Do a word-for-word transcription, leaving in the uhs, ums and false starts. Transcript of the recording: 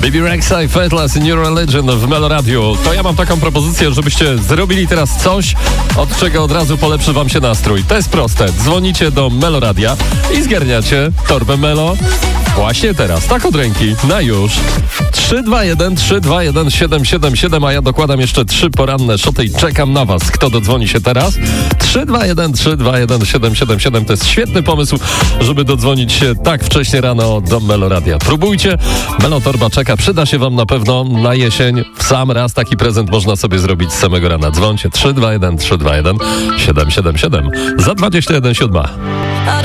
B B Rexha i Faithless in New Religion w Meloradiu. To ja mam taką propozycję, żebyście zrobili teraz coś, od czego od razu polepszy wam się nastrój. To jest proste. Dzwonicie do Meloradia i zgarniacie torbę Melo właśnie teraz, tak od ręki, na już. trzy dwa jeden trzy dwa jeden siedem siedem siedem, a ja dokładam jeszcze trzy poranne szoty i czekam na was. Kto dodzwoni się teraz? trzy dwa jeden trzy dwa jeden siedem siedem siedem. To jest świetny pomysł, żeby dodzwonić się tak wcześnie rano do Meloradia. Próbujcie. Melo torba czeka. Przyda się wam na pewno na jesień. W sam raz taki prezent można sobie zrobić z samego rana. Dzwońcie trzy dwa jeden trzy dwa jeden siedem siedem siedem. Za dwadzieścia jeden siódma.